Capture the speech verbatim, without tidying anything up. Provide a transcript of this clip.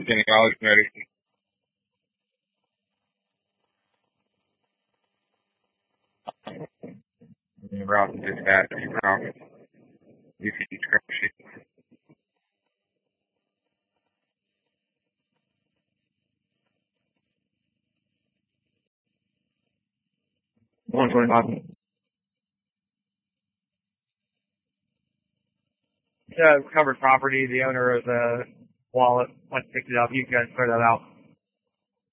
Genealogy ready. Browse and dispatch. Browse. U C scrap sheet. one twenty-five. Yeah, covered property. The owner of the wallet went and picked it up. You guys clear that out.